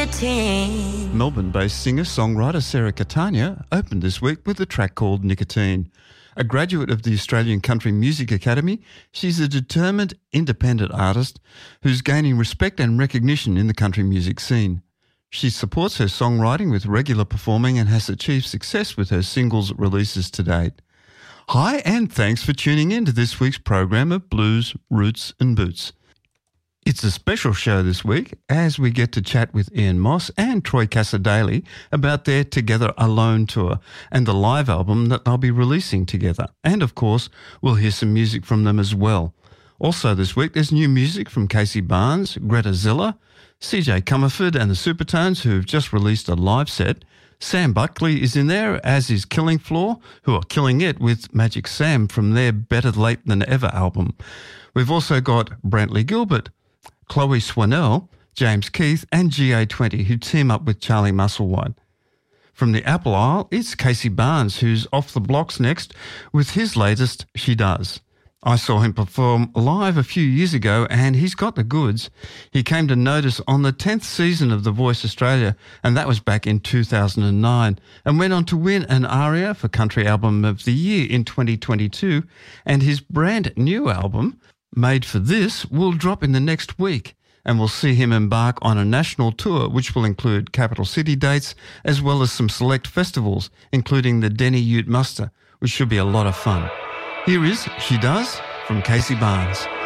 nicotine. Melbourne-based singer-songwriter Sarah Catania opened this week with a track called Nicotine. A graduate of the Australian Country Music Academy, she's a determined, independent artist who's gaining respect and recognition in the country music scene. She supports her songwriting with regular performing and has achieved success with her singles releases to date. Hi, and thanks for tuning in to this week's program of Blues, Roots and Boots. It's a special show this week as we get to chat with Ian Moss and Troy Cassar-Daley about their Together Alone tour and the live album that they'll be releasing together. And of course, we'll hear some music from them as well. Also this week, there's new music from Casey Barnes, Greta Zilla, CJ Comerford and the Supertones, who've just released a live set. Sam Buckley is in there, as is Killing Floor, who are killing it with Magic Sam from their Better Late Than Ever album. We've also got Brantley Gilbert, Chloe Swanell, James Keith and GA20, who team up with Charlie Musselwhite. From the Apple Isle, it's Casey Barnes, who's off the blocks next with his latest She Does. I saw him perform live a few years ago and he's got the goods. He came to notice on the 10th season of The Voice Australia, and that was back in 2009, and went on to win an ARIA for Country Album of the Year in 2022, and his brand new album, Made for This, will drop in the next week, and we'll see him embark on a national tour which will include capital city dates as well as some select festivals, including the Denny Ute Muster, which should be a lot of fun. Here is She Does from Casey Barnes.